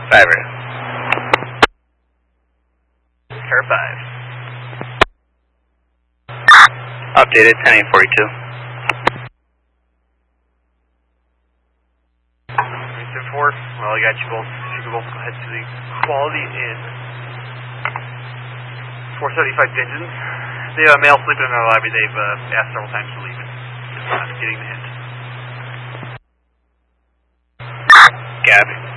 Fiver. Car 5. Updated 10-842. 374. Well, I got you both. You can both go ahead to the Quality Inn. 475 Dungeons. They have a male sleeping in their lobby. They've asked several times to leave it. Just not getting the hint. Gab.